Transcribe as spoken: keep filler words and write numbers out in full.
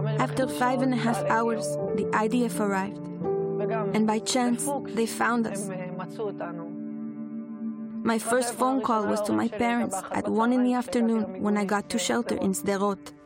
After five and a half hours, the I D F arrived, and by chance, they found us. My first phone call was to my parents at one in the afternoon when I got to shelter in Sderot.